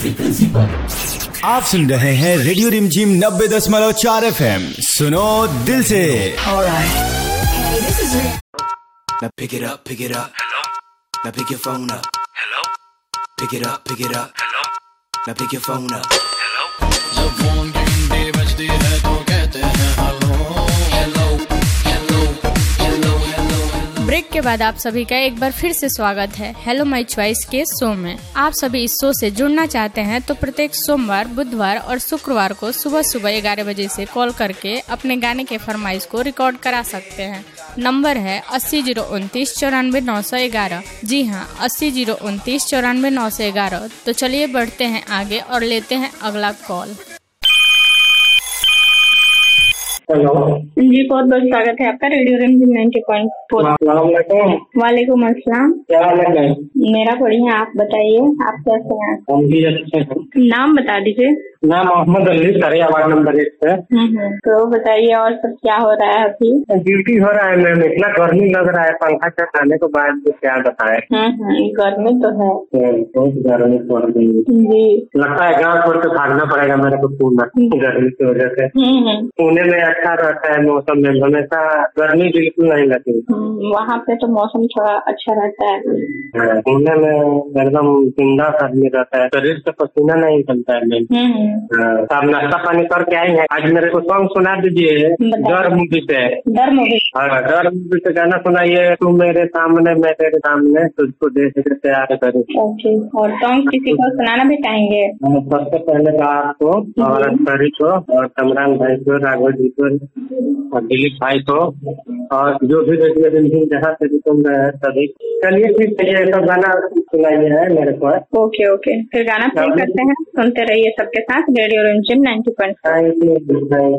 आप सुन रहे हैं रेडियो रिमझिम 90.4 FM। सुनो दिल से। Now pick it up, pick it up. Hello. Now pick your phone up. Hello. Pick it up, pick it up. Hello. Now pick your phone up. Hello. जब phone की घंटी बजती है तो कहते हैं hello hello hello hello hello. Break के बाद आप सभी का एक बार फिर से स्वागत है हेलो माय चॉइस के शो में। आप सभी इस शो से जुड़ना चाहते हैं तो प्रत्येक सोमवार, बुधवार और शुक्रवार को सुबह सुबह 11 बजे से कॉल करके अपने गाने के फरमाइश को रिकॉर्ड करा सकते हैं। नंबर है 80 029 94 911। जी हाँ, 80 029 94 911। तो चलिए बढ़ते हैं आगे और लेते हैं अगला कॉल। हेलो जी, बहुत बहुत स्वागत है आपका रेडियो रिमझिम 90.4। वालेकुम अस्सलाम। क्या हाल है? मेरा बढ़िया, आप बताइए आप कैसे हैं? हम भी अच्छे हैं। नाम बता दीजिए। नाम मोहम्मद अली, सरिया वार्ड नंबर 1 से। तो बताइए और सब क्या हो रहा है अभी? ड्यूटी हो रहा है मैम, इतना गर्मी लग रहा है, पंखा चलाने के बाद तो क्या बताए। गर्मी तो है, बहुत गर्मी पड़ गई जी। लगता है गाँव छोड़ के भागना पड़ेगा मेरे को पुणे, गर्मी की वजह से। पुणे में अच्छा रहता है मौसम में, हमेशा गर्मी बिल्कुल नहीं लगती। वहाँ पे तो मौसम थोड़ा अच्छा रहता है। पुणे में एकदम जिंदा आदमी रहता है, शरीर से पसीना नहीं निकलता है मैम। आप नाश्ता पानी करके आए हैं? आज मेरे को सॉन्ग सुना दीजिए डर मूवी से। डर मूवी? हाँ, डर मूवी से गाना सुनाइए। तू मेरे सामने मैं तेरे सामने, तुझको देख के प्यार करूं। ओके, और सॉन्ग किसी को सुनाना भी चाहेंगे? सबसे पहले तो आपको और अक्षरी को और कमरान भाई को, राघव जी को और दिलीप भाई को और जो भी रेडियो रिमझिम जहाँ से भी सुन रहे हैं सभी। चलिए ठीक है, ये सब गाना सुनाइए है मेरे को। ओके ओके, फिर गाना प्ले करते हैं, सुनते रहिए सबके साथ रेडियो रिमझिम 90.4।